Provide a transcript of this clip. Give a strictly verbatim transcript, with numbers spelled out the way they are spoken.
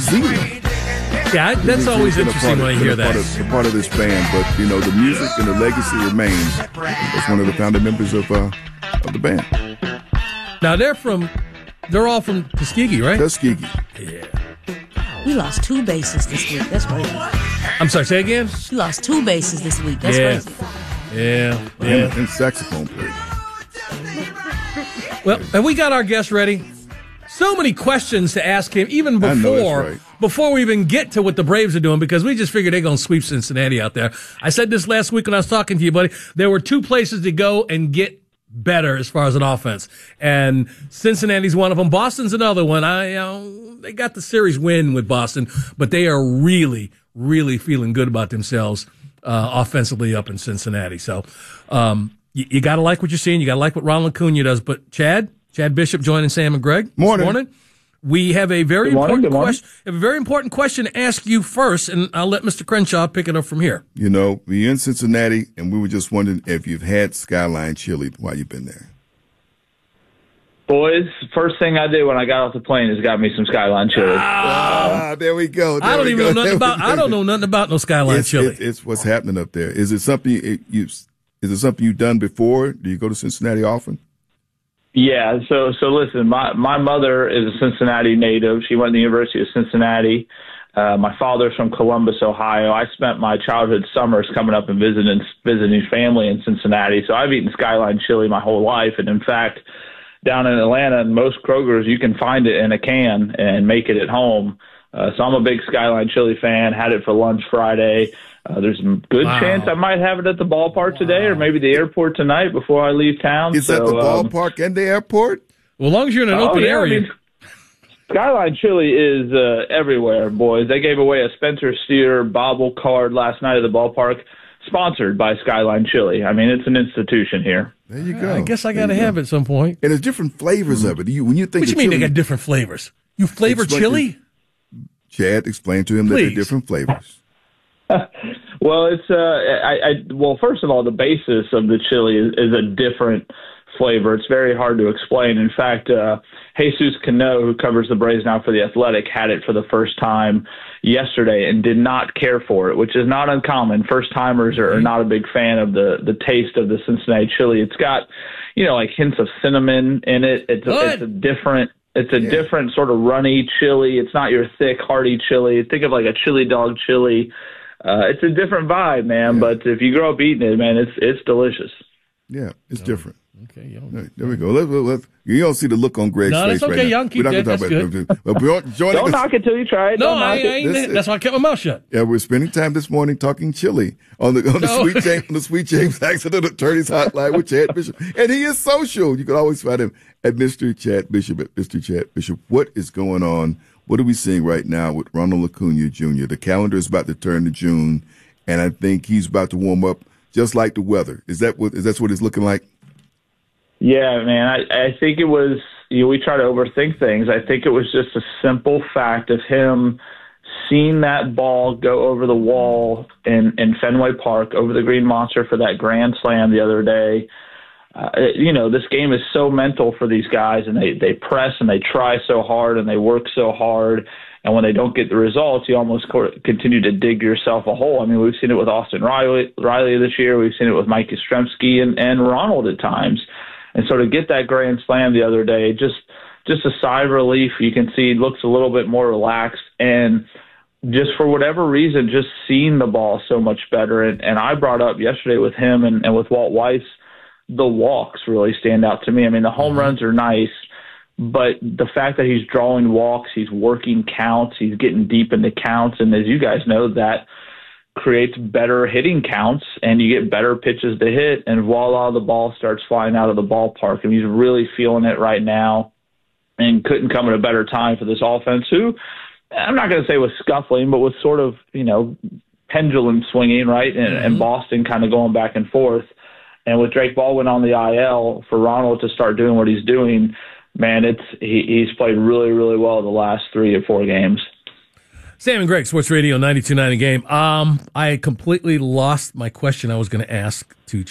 singing. Yeah, that's always interesting of, when I hear a that. Part of, a part of this band, but you know the music and the legacy remains. As one of the founding members of uh, of the band. Now they're from, they're all from Tuskegee, right? Tuskegee. Yeah. We lost two bases this week. That's crazy. I'm sorry. Say again. We lost two bases this week. That's yeah. crazy. Yeah. Yeah. And, and saxophone player. Well, have we got our guest ready? So many questions to ask him, even before right. before we even get to what the Braves are doing, because we just figured they're going to sweep Cincinnati out there. I said this last week when I was talking to you, buddy. There were two places to go and get better as far as an offense, and Cincinnati's one of them. Boston's another one. I, you know, they got the series win with Boston, but they are really, really feeling good about themselves uh, offensively up in Cincinnati. So um, you, you got to like what you're seeing. You got to like what Ronald Acuna does. But Chad. Chad Bishop joining Sam and Greg. Morning. Morning. We have a very Good morning, important good morning. question. Have a very important question to ask you first, and I'll let Mister Crenshaw pick it up from here. You know, we're in Cincinnati, and we were just wondering if you've had Skyline Chili while you've been there. Boys, first thing I did when I got off the plane is got me some Skyline chili. Ah, there we go. There I don't we even go. know nothing about. I don't know nothing about no Skyline it's, chili. It's, it's what's happening up there. Is it something you, you? Is it something you've done before? Do you go to Cincinnati often? Yeah, so so listen, my my mother is a Cincinnati native. She went to the University of Cincinnati. Uh, my father's from Columbus, Ohio. I spent my childhood summers coming up and visiting visiting family in Cincinnati. So I've eaten Skyline chili my whole life, and in fact, down in Atlanta, in most Kroger's, you can find it in a can and make it at home. Uh, so I'm a big Skyline chili fan. Had it for lunch Friday. Uh, there's a good Wow. chance I might have it at the ballpark today, or maybe the airport tonight before I leave town. Is so, that the um, ballpark and the airport? Well, as long as you're in an oh, open yeah, area. I mean, Skyline Chili is uh, everywhere, boys. They gave away a Spencer Steer bobble card last night at the ballpark, sponsored by Skyline Chili. I mean, it's an institution here. There you go. I guess I There got to you have go. it at some point. And there's different flavors of it. You, when you think What of you mean chili, they got different flavors? You flavor Explain- chili? Chad, explain to him that Please. they're different flavors. Well, it's uh, I, I well, first of all, the basis of the chili is, is a different flavor. It's very hard to explain. In fact, uh, Jesus Cano, who covers the Braves now for The Athletic, had it for the first time yesterday and did not care for it, which is not uncommon. First timers are, are not a big fan of the the taste of the Cincinnati chili. It's got, you know, like hints of cinnamon in it. It's a, it's a different. It's a Yeah. different sort of runny chili. It's not your thick, hearty chili. Think of like a chili dog chili. Uh, it's a different vibe, man. Yeah. But if you grow up eating it, man, it's it's delicious. Yeah, it's different. Okay, yo. There, there we go. Let, let, let, you don't see the look on Greg's No, face that's okay. right now. Y'all can keep We're not that. gonna talk That's about it. But we're joining Don't us- knock it till you try it. No, Don't I, knock I it. ain't. This- That's why I kept my mouth shut. Yeah, we're spending time this morning talking chili on the on the No. Sweet James on the Sweet James Accident Attorneys Hotline with Chad Bishop, and he is social. You can always find him at Mister Chad Bishop at Mister Chad Bishop. What is going on? What are we seeing right now with Ronald Acuna Junior? The calendar is about to turn to June, and I think he's about to warm up just like the weather. Is that what is that what it's looking like? Yeah, man. I, I think it was, you know, we try to overthink things. I think it was just a simple fact of him seeing that ball go over the wall in, in Fenway Park over the Green Monster for that grand slam the other day. Uh, you know, this game is so mental for these guys, and they, they press and they try so hard and they work so hard. And when they don't get the results, you almost co- continue to dig yourself a hole. I mean, we've seen it with Austin Riley, Riley this year. We've seen it with Mike Yastrzemski and, and Ronald at times. And so to get that grand slam the other day, just just a sigh of relief. You can see he looks a little bit more relaxed. And just for whatever reason, just seeing the ball so much better. And, and I brought up yesterday with him and, and with Walt Weiss, the walks really stand out to me. I mean, the home runs are nice, but the fact that he's drawing walks, he's working counts, he's getting deep into counts. And as you guys know, that creates better hitting counts, and you get better pitches to hit, and voila, the ball starts flying out of the ballpark. And he's really feeling it right now, and couldn't come at a better time for this offense, who I'm not going to say was scuffling, but was sort of, you know, pendulum swinging, right, and, Mm-hmm. and Boston kind of going back and forth. And with Drake Baldwin on the I L, for Ronald to start doing what he's doing, man, it's he, he's played really, really well the last three or four games. Sam and Greg, Sports Radio ninety-two point nine A Game. Um, I completely lost my question I was going to ask to